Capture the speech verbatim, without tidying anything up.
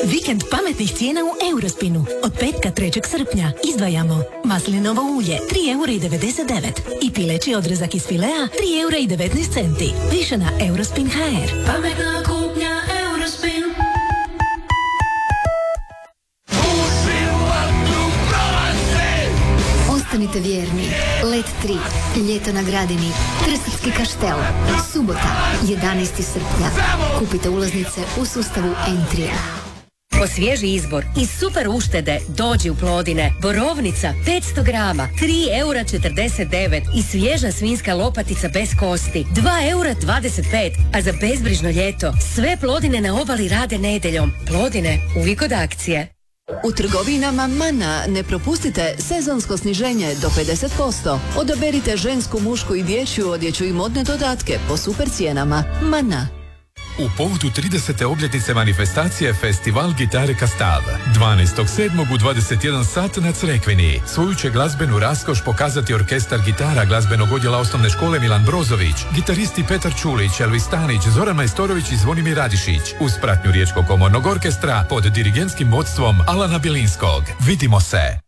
Vikend pametnih cijena u Eurospinu. Od petka trećeg srpnja izdvajamo maslinovo ulje tri eura i devedeset devet i pileći odrezak iz filea tri eura i devetnaest centi. Više na Eurospin точка hr. Pametna kupnja Eurospin. Ostanite vjerni. Let tri. Ljeto na Gradini. Trsatski kaštel. Subota. jedanaestog srpnja. Kupite ulaznice u sustavu Entrija. Po svježi izbor i super uštede dođi u Plodine. Borovnica petsto grama, tri eura četrdeset devet i svježa svinjska lopatica bez kosti, dva eura dvadeset pet, a za bezbrižno ljeto sve Plodine na obali rade nedjeljom. Plodine, uvijek od akcije. U trgovinama Mana ne propustite sezonsko sniženje do pedeset posto. Odaberite žensku, mušku i dječju odjeću i modne dodatke po super cijenama. Mana. U povodu tridesete obljetnice manifestacije Festival gitare Kastav. dvanaestog sedmog u dvadeset jedan sat na Crekvini. Svoju će glazbenu raskoš pokazati orkestar gitara glazbenog odjela osnovne škole Milan Brozović, gitaristi Petar Čulić, Elvis Stanić, Zoran Majstorović i Zvonimir Radišić, uz pratnju Riječkog komornog orkestra pod dirigentskim vodstvom Alana Bilinskog. Vidimo se!